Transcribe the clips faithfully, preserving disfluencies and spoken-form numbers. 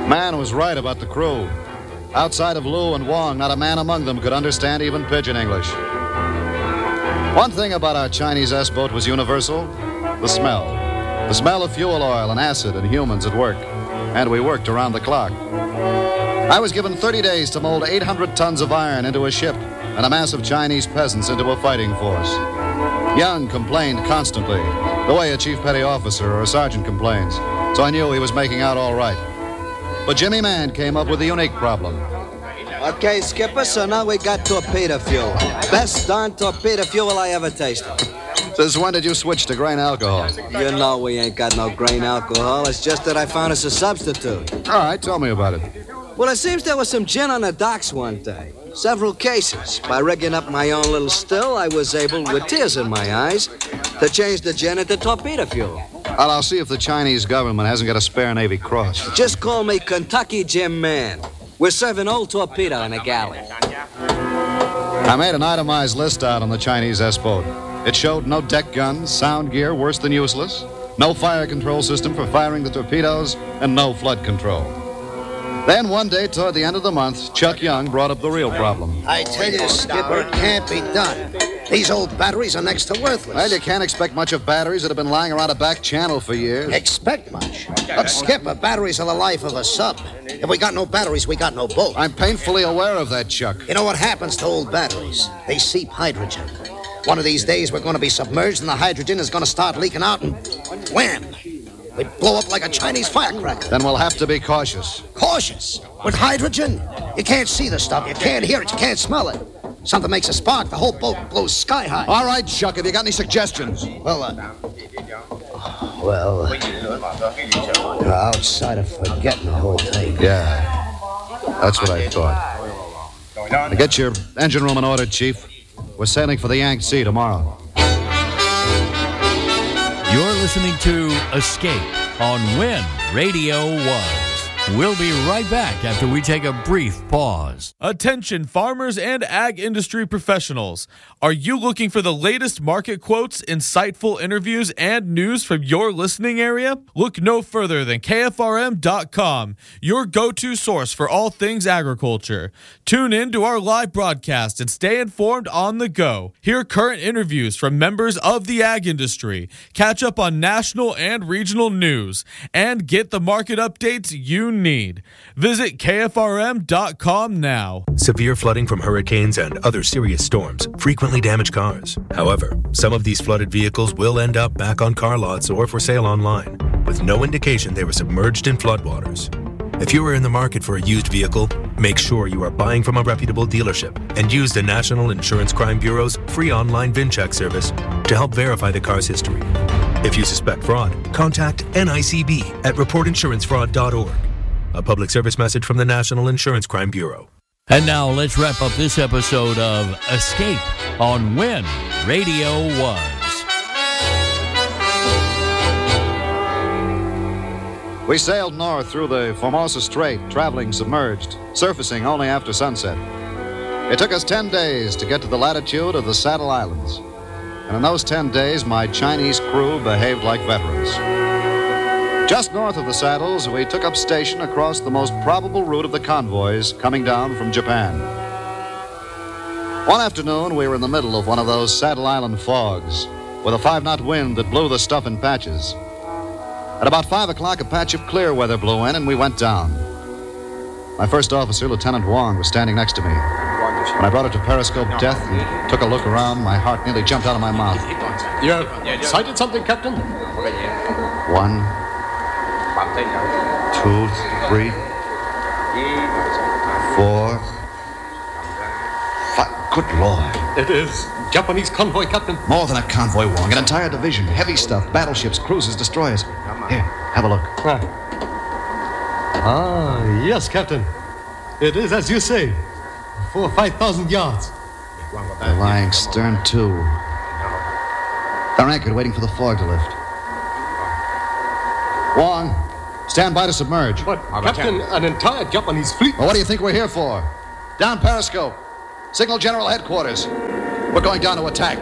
Man was right about the crew. Outside of Lou and Wong, not a man among them could understand even pidgin English. One thing about our Chinese S-boat was universal: the smell. The smell of fuel oil and acid and humans at work. And we worked around the clock. I was given thirty days to mold eight hundred tons of iron into a ship and a mass of Chinese peasants into a fighting force. Young complained constantly, the way a chief petty officer or a sergeant complains, so I knew he was making out all right. But Jimmy Mann came up with a unique problem. Okay, Skipper, so now we got torpedo fuel. Best darn torpedo fuel I ever tasted. Since when did you switch to grain alcohol? You know we ain't got no grain alcohol. It's just that I found us a substitute. All right, tell me about it. Well, it seems there was some gin on the docks one day. Several cases. By rigging up my own little still, I was able, with tears in my eyes, to change the gin into torpedo fuel. Well, I'll see if the Chinese government hasn't got a spare Navy cross. Just call me Kentucky Jim Mann. We're serving old torpedo in a galley. I made an itemized list out on the Chinese S-boat. It showed no deck guns, sound gear worse than useless, no fire control system for firing the torpedoes, and no flood control. Then one day toward the end of the month, Chuck Young brought up the real problem. I tell you, Skipper, it can't be done. These old batteries are next to worthless. Well, you can't expect much of batteries that have been lying around a back channel for years. Expect much? Look, Skipper, batteries are the life of a sub. If we got no batteries, we got no boat. I'm painfully aware of that, Chuck. You know what happens to old batteries? They seep hydrogen. One of these days, we're going to be submerged, and the hydrogen is going to start leaking out, and wham! We blow up like a Chinese firecracker. Then we'll have to be cautious. Cautious? With hydrogen? You can't see the stuff, you can't hear it, you can't smell it. Something makes a spark, the whole boat blows sky high. All right, Chuck, have you got any suggestions? Well, uh... Well... You're outside of forgetting the whole thing. Yeah, that's what I thought. Now get your engine room in order, Chief. We're sailing for the Yangtze Sea tomorrow. You're listening to Escape on When Radio Was. We'll be right back after we take a brief pause. Attention farmers and ag industry professionals. Are you looking for the latest market quotes, insightful interviews, and news from your listening area? Look no further than K F R M dot com, your go-to source for all things agriculture. Tune in to our live broadcast and stay informed on the go. Hear current interviews from members of the ag industry, catch up on national and regional news, and get the market updates you need. Visit K F R M dot com now. Severe flooding from hurricanes and other serious storms frequently damage cars. However, some of these flooded vehicles will end up back on car lots or for sale online, with no indication they were submerged in floodwaters. If you are in the market for a used vehicle, make sure you are buying from a reputable dealership and use the National Insurance Crime Bureau's free online VIN check service to help verify the car's history. If you suspect fraud, contact N I C B at report insurance fraud dot org. A public service message from the National Insurance Crime Bureau. And now let's wrap up this episode of Escape on When Radio Was. We sailed north through the Formosa Strait, traveling submerged, surfacing only after sunset. It took us ten days to get to the latitude of the Saddle Islands. And in those ten days, my Chinese crew behaved like veterans. Just north of the Saddles, we took up station across the most probable route of the convoys coming down from Japan. One afternoon, we were in the middle of one of those Saddle Island fogs, with a five-knot wind that blew the stuff in patches. At about five o'clock, a patch of clear weather blew in, and we went down. My first officer, Lieutenant Wong, was standing next to me. When I brought it to periscope death and took a look around, my heart nearly jumped out of my mouth. You have sighted something, Captain? One, two, three, four, five. Good Lord. It is Japanese convoy, Captain. More than a convoy, Wong. An entire division. Heavy stuff. Battleships, cruisers, destroyers. Here, have a look. Ah, ah yes, Captain. It is as you say. Four or five thousand yards. They're lying stern to. They're anchored, waiting for the fog to lift. Wong, stand by to submerge. But, Captain, an entire Japanese fleet... Well, what do you think we're here for? Down periscope. Signal General Headquarters. We're going down to attack.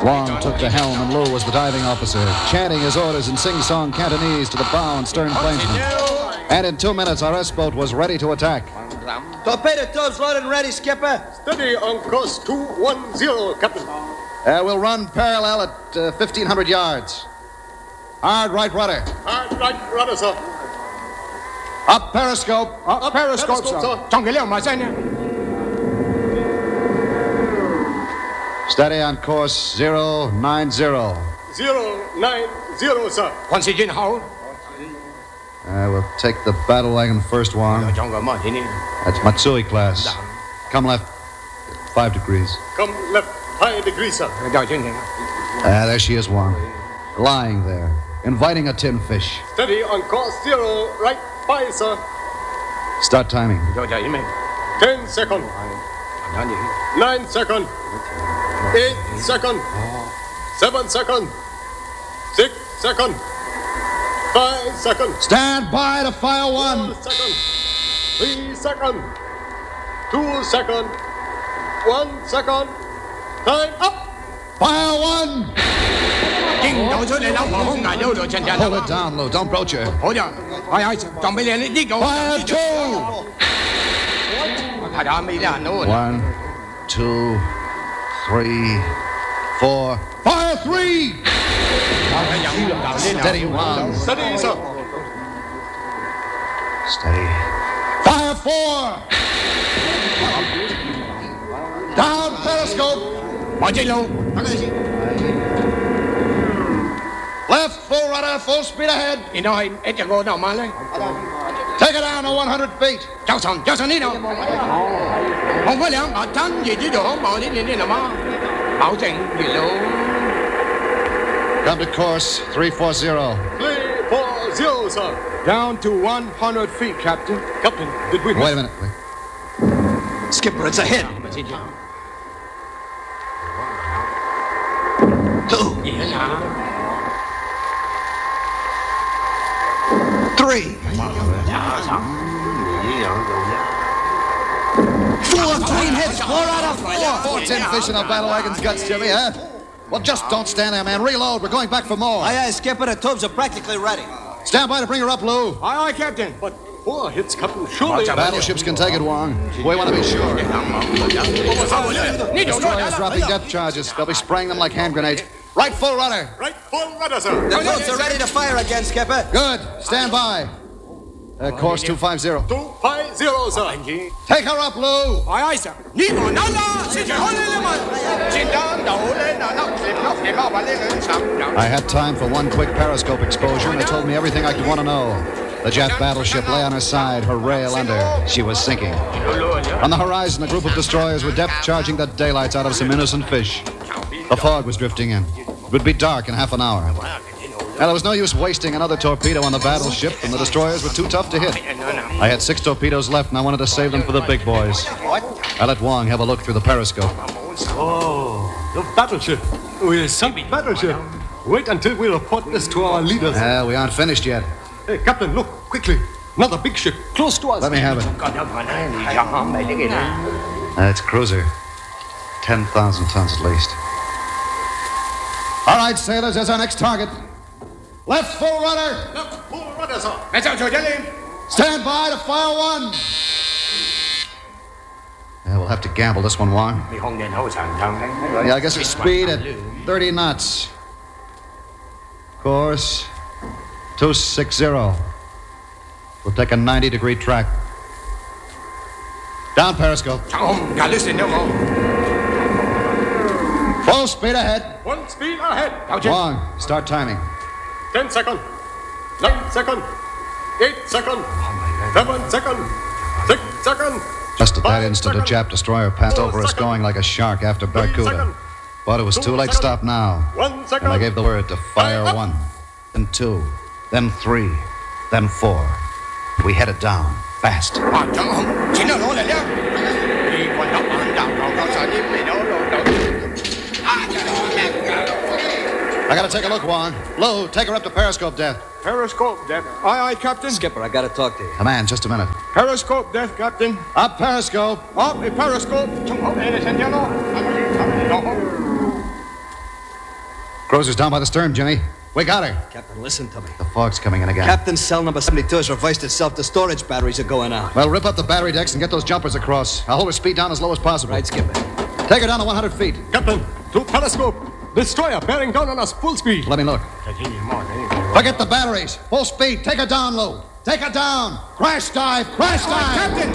Wong took the helm and Lou was the diving officer, chanting his orders in sing-song Cantonese to the bow and stern plainsmen. And in two minutes, our S-boat was ready to attack. Torpedo tubes loaded and ready, Skipper. Steady on course two one zero, Captain. Uh, we'll run parallel at uh, fifteen hundred yards. Hard right rudder. Hard right rudder, sir. Up periscope. Up, Up periscope, periscope, sir. Steady on course zero nine zero. Zero nine zero, sir. Uh, we'll take the battle wagon first, Wong. That's Matsui class. Come left, five degrees. Come left, five degrees, sir. Ah, there she is, Wong. Lying there, inviting a tin fish. Steady on course zero, right five, sir. Start timing. Ten second. Nine second. Eight second. Seven second. Six second. Five second. Stand by to fire one. Four second. Three second. Two second. One second. Time up. Fire one. Hold it down, Lou. Don't broach her. Fire two. One, two, three, four. Fire three. Steady, one. Steady, sir. Steady. Fire four. Down periscope. Left full rudder, full speed ahead. Take it down to one hundred feet. Come to course three four zero. Three four zero, sir. Down to one hundred feet, Captain. Captain, did we miss? Wait a minute. Wait. Skipper, it's a hit. Two. Three. Four clean hits. Four out of four. Four tin fish in a battle wagon's guts, Jimmy, huh? Well, just don't stand there, man. Reload. We're going back for more. Aye, aye, Skipper. The tubes are practically ready. Stand by to bring her up, Lou. Aye, aye, Captain. But four hits, Captain. Surely. Battleships can take it, Wong. We want to be sure. Destroyers dropping depth charges. They'll be spraying them like hand grenades. Right full rudder. Right full rudder, sir. The tubes are ready to fire again, Skipper. Good. Stand by. Uh, course two five zero. Two five zero, sir. Take her up, Lou. Aye, aye, sir. I had time for one quick periscope exposure, and it told me everything I could want to know. The Jap battleship lay on her side, her rail under. She was sinking. On the horizon, a group of destroyers were depth charging the daylights out of some innocent fish. The fog was drifting in. It would be dark in half an hour. Now, there was no use wasting another torpedo on the battleship, and the destroyers were too tough to hit. I had six torpedoes left, and I wanted to save them for the big boys. I let Wong have a look through the periscope. Oh, the battleship. We sunk battleship. Wait until we report this to our leaders. Uh, we aren't finished yet. Hey, Captain, look, quickly. Another big ship, close to us. Let me have it. That's cruiser. ten thousand tons at least. All right, sailors, there's our next target. Left full rudder. Left full rudder, sir. Stand by to fire one. Yeah, we'll have to gamble this one, Wong. Yeah, I guess it's speed at thirty knots. Course two six zero. We'll take a ninety degree track. Down periscope. Full speed ahead. One speed ahead. Wong, start timing. Ten second. Nine second. Eight second. Seven second. Six second. Just at that instant, a Jap destroyer passed over us going like a shark after Barracuda. But it was too late to stop now. One second. And I gave the word to fire one, then two, then three, then four. We headed down, fast. I gotta take a look, Wong. Lou, take her up to periscope depth. Periscope depth. Aye, aye, Captain. Skipper, I gotta talk to you. Come on, just a minute. Periscope depth, Captain. Up periscope. Up a periscope. Cruiser's down by the stern, Jimmy. We got her. Captain, listen to me. The fog's coming in again. Captain, cell number seventy-two has reversed itself. The storage batteries are going out. Well, rip up the battery decks and get those jumpers across. I'll hold her speed down as low as possible. Right, Skipper. Take her down to one hundred feet. Captain, through periscope. Destroyer bearing down on us full speed. Let me look. Forget the batteries. Full speed. Take her down, Lou. Take her down. Crash dive. Crash dive. Captain,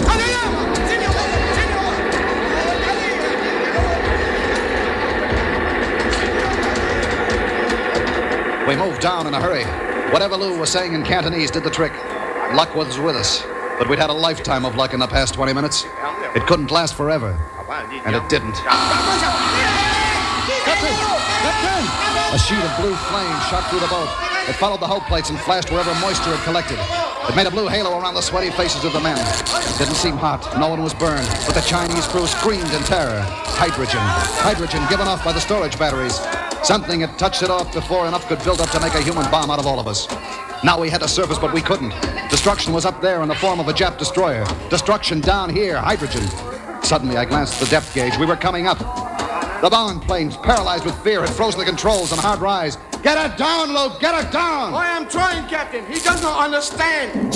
We moved down in a hurry. Whatever Lou was saying in Cantonese did the trick. Luck was with us. But we'd had a lifetime of luck in the past twenty minutes. It couldn't last forever. And it didn't. Captain! Captain! A sheet of blue flame shot through the boat. It followed the hull plates and flashed wherever moisture had collected. It made a blue halo around the sweaty faces of the men. It didn't seem hot. No one was burned. But the Chinese crew screamed in terror. Hydrogen. Hydrogen given off by the storage batteries. Something had touched it off before enough could build up to make a human bomb out of all of us. Now we had to surface, but we couldn't. Destruction was up there in the form of a Jap destroyer. Destruction down here. Hydrogen. Suddenly, I glanced at the depth gauge. We were coming up. The bombing planes, paralyzed with fear, had frozen the controls on hard rise. Get her down, Lou! Get her down! I am trying, Captain. He does not understand.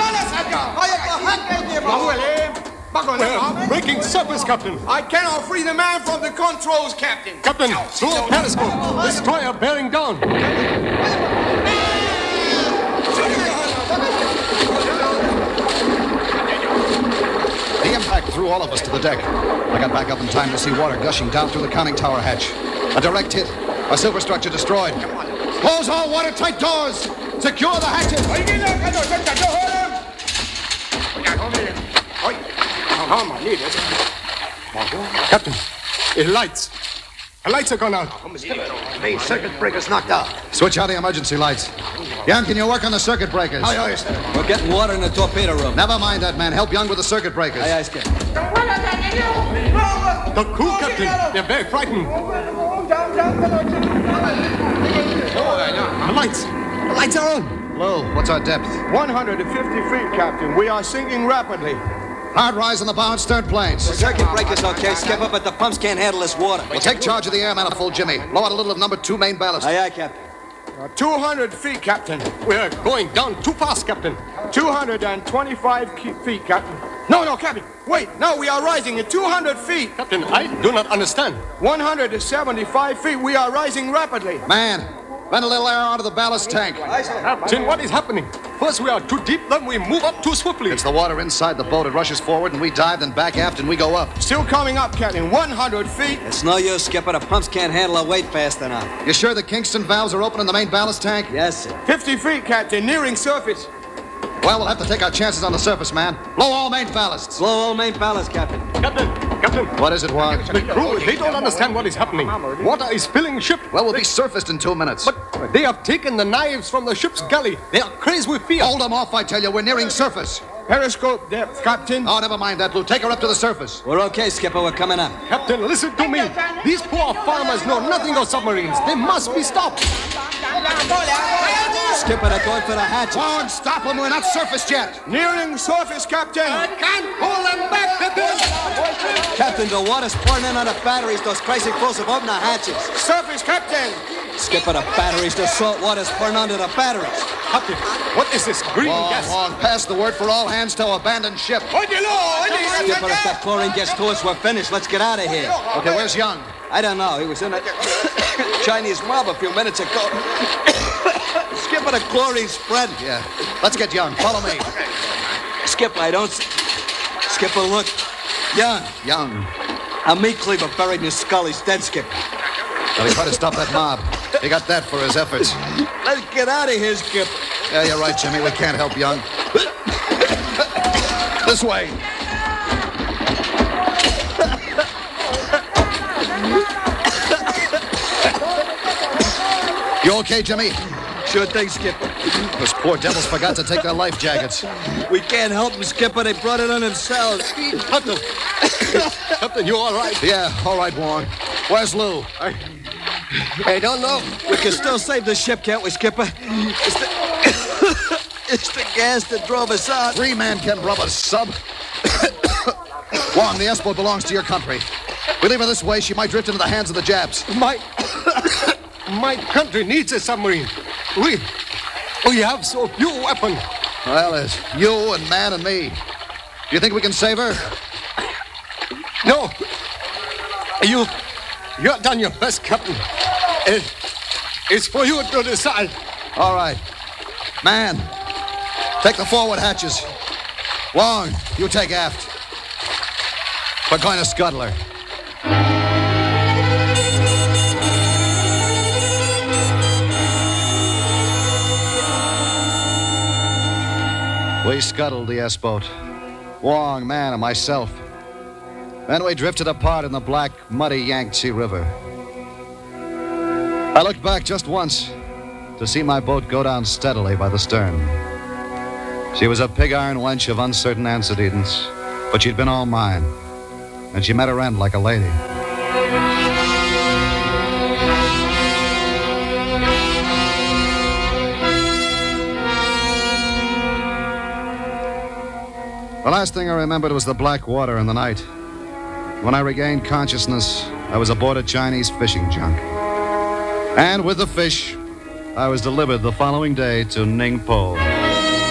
We're breaking surface, Captain. I cannot free the man from the controls, Captain. Captain, through periscope. Destroyer bearing down. The impact threw all of us to the deck. I got back up in time to see water gushing down through the conning tower hatch. A direct hit. A superstructure destroyed. Close all watertight doors. Secure the hatches. Captain, it lights. The lights are gone out. Main circuit breaker's knocked out. Switch out the emergency lights. Young, can you work on the circuit breakers? Aye, aye, sir. We're getting water in the torpedo room. Never mind that, man. Help Young with the circuit breakers. Aye, aye, Skipper. The crew, Captain, they're very frightened. The lights. The lights are on. Lou, what's our depth? one hundred fifty feet, Captain. We are sinking rapidly. Hard rise on the bow and stern planes. The circuit breaker's okay, Skipper, but the pumps can't handle this water. We'll take charge of the air manifold, Jimmy. Blow out a little of number two main ballast. Aye, aye, Captain. Uh, two hundred feet, Captain. We're going down too fast, Captain. two hundred twenty-five ki- feet, Captain. No, no, Captain. Wait. No, we are rising at two hundred feet. Captain, I do not understand. one hundred seventy-five feet. We are rising rapidly. Man, vent a little air out of the ballast tank. Captain, what is happening? First we are too deep, then we move up too swiftly. It's the water inside the boat. It rushes forward, and we dive, then back aft, and we go up. Still coming up, Captain. one hundred feet. It's no use, Skipper. The pumps can't handle our weight fast enough. You sure the Kingston valves are open in the main ballast tank? Yes, sir. fifty feet, Captain. Nearing surface. Well, we'll have to take our chances on the surface, man. Blow all main ballasts. Blow all main ballast, Captain. Captain, Captain. What is it, Juan? The crew, they don't understand what is happening. Water is filling the ship. Well, we'll be surfaced in two minutes. But they have taken the knives from the ship's galley. They are crazy with fear. Hold them off, I tell you. We're nearing surface. Periscope depth, Captain. Oh, never mind that, Lou. Take her up to the surface. We're okay, Skipper. We're coming up. Captain, listen to me. These poor farmers know nothing of submarines. They must be stopped. Skipper, they're going for the hatch. Juan, stop them. We're not surfaced yet. Nearing surface, Captain. Can't hold them back, Captain. Captain, the water's pouring in on the batteries. Those crazy fools have opened the hatches. Surface, Captain. Skipper, the batteries. The salt water's pouring onto the batteries. Captain, what is this green Juan, gas? Juan, pass the word for all hands to abandon ship. Skipper, if that chlorine gets to us, we're finished. Let's get out of here. Okay, where's Young? I don't know. He was in a Chinese mob a few minutes ago. Skipper, the chlorine spread. Yeah. Let's get Young. Follow me. Skipper, I don't see... Skipper, look. Young. Young. A meat cleaver buried in his skull. He's dead, Skipper. Well, he tried to stop that mob. He got that for his efforts. Let's get out of here, Skipper. Yeah, you're right, Jimmy. We can't help Young. This way. You okay, Jimmy? Sure thing, Skipper. Those poor devils forgot to take their life jackets. We can't help them, Skipper. They brought it on themselves. Captain. Captain, you all right? Yeah, all right, Warren. Where's Lou? I, I don't know. We can still save the ship, can't we, Skipper? It's the, it's the gas that drove us out. Three-man Ken Brothers, sub. Wong, the S-boat belongs to your country. We leave her this way, she might drift into the hands of the Japs. My... my country needs a submarine. We, we have so few weapons. Well, it's you and Man and me. Do you think we can save her? No. You, you have done your best, Captain. It, it's for you to decide. All right. Man, take the forward hatches. Wong, you take aft. We're going to scuttle her. We scuttled the S-boat. Wong, Man, and myself. Then we drifted apart in the black, muddy Yangtze River. I looked back just once to see my boat go down steadily by the stern. She was a pig-iron wench of uncertain antecedents, but she'd been all mine, and she met her end like a lady. The last thing I remembered was the black water in the night. When I regained consciousness, I was aboard a Chinese fishing junk. And with the fish, I was delivered the following day to Ningpo.